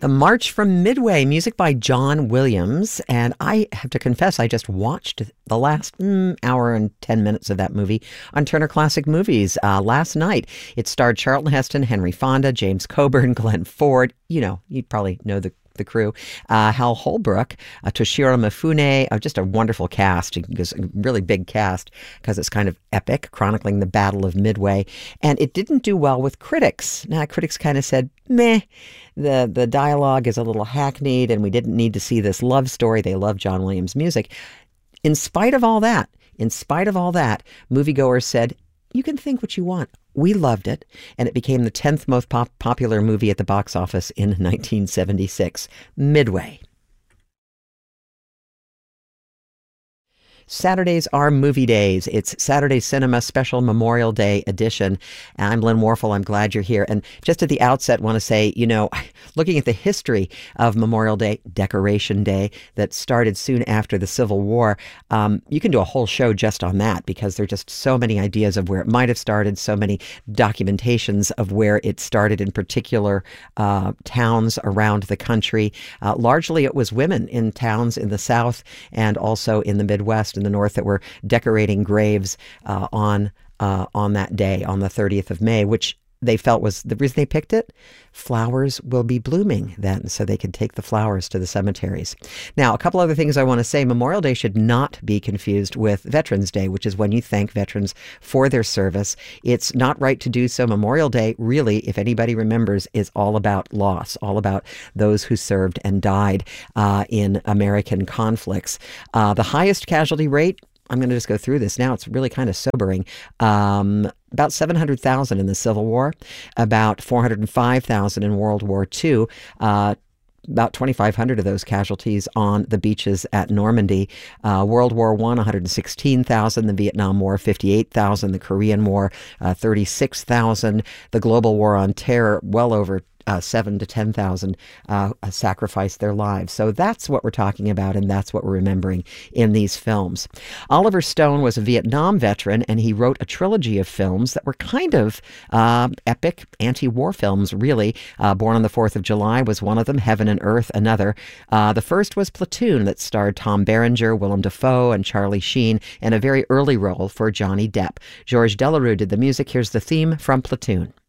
The March from Midway, music by John Williams. And I have to confess, I just watched the last hour and 10 minutes of that movie on Turner Classic Movies last night. It starred Charlton Heston, Henry Fonda, James Coburn, Glenn Ford. You know, you'd probably know the crew, Hal Holbrook, Toshiro Mifune, just a wonderful cast. It was a really big cast because it's kind of epic, chronicling the Battle of Midway. And it didn't do well with critics. Now, critics kind of said, meh, the dialogue is a little hackneyed and we didn't need to see this love story. They love John Williams' music. In spite of all that, moviegoers said, you can think what you want. We loved it, and it became the 10th most popular movie at the box office in 1976, Midway. Saturdays are movie days. It's Saturday Cinema Special Memorial Day edition. I'm Lynn Warfel. I'm glad you're here. And just at the outset, want to say, you know, looking at the history of Memorial Day, Decoration Day, that started soon after the Civil War, you can do a whole show just on that because there are just so many ideas of where it might have started, so many documentations of where it started in particular towns around the country. Largely it was women in towns in the South and also in the Midwest and the North that were decorating graves on that day, on the 30th of May, which they felt was the reason they picked it. Flowers will be blooming then, so they could take the flowers to the cemeteries. Now, a couple other things I want to say. Memorial Day should not be confused with Veterans Day, which is when you thank veterans for their service. It's not right to do so. Memorial Day, really, if anybody remembers, is all about loss, all about those who served and died in American conflicts. The highest casualty rate, I'm going to just go through this now. It's really kind of sobering. About 700,000 in the Civil War, about 405,000 in World War II, about 2,500 of those casualties on the beaches at Normandy. World War I, 116,000. The Vietnam War, 58,000. The Korean War, 36,000. The Global War on Terror, well over 7,000 to 10,000 sacrificed their lives. So that's what we're talking about, and that's what we're remembering in these films. Oliver Stone was a Vietnam veteran, and he wrote a trilogy of films that were kind of epic anti-war films, really. Born on the 4th of July was one of them, Heaven and Earth another. The first was Platoon, that starred Tom Berenger, Willem Dafoe, and Charlie Sheen, and a very early role for Johnny Depp. Georges Delerue did the music. Here's the theme from Platoon.